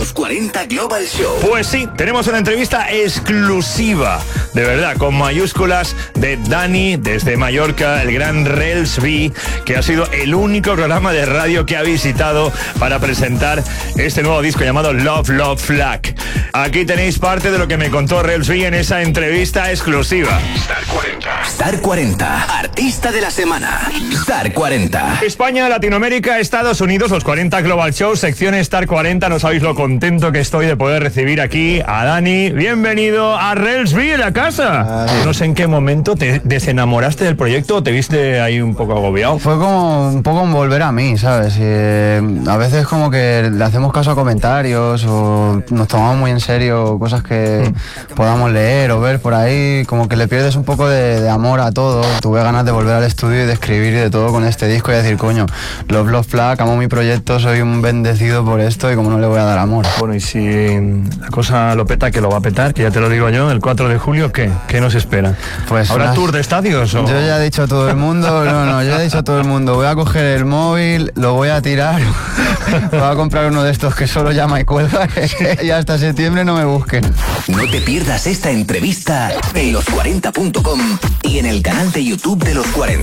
Los 40 Global Show. Pues sí, tenemos una entrevista exclusiva, de verdad, con mayúsculas, de Dani desde Mallorca, el gran Relsby, que ha sido el único programa de radio que ha visitado para presentar este nuevo disco llamado Love, Love, Flag. Aquí tenéis parte de lo que me contó Relsby en esa entrevista exclusiva. Star 40. Star 40. Artista de la semana. Star 40. España, Latinoamérica, Estados Unidos, los 40 Global Show, sección Star 40. No sabéis lo contento que estoy de poder recibir aquí a Dani. Bienvenido a Relsby en la casa. No sé en qué momento te desenamoraste del proyecto o te viste ahí un poco agobiado. Fue como un poco un volver a mí, ¿sabes? A veces como que le hacemos caso a comentarios o nos tomamos muy en serio cosas que podamos leer o ver por ahí, como que le pierdes un poco de amor a todo. Tuve ganas de volver al estudio y de escribir y de todo con este disco y decir, coño, Love, Love, Flag, amo mi proyecto, soy un bendecido por esto y como no le voy a dar amor. Bueno, y si la cosa lo peta, que lo va a petar, que ya te lo digo yo, el 4 de julio, ¿qué nos espera? Pues ¿habrá tour de estadios? ¿O? Yo ya he dicho a todo el mundo, yo ya he dicho a todo el mundo, voy a coger el móvil, lo voy a tirar, voy a comprar uno de estos que solo llama y cuelga y hasta septiembre no me busquen. No te pierdas esta entrevista en los40.com y en el canal de YouTube de Los 40.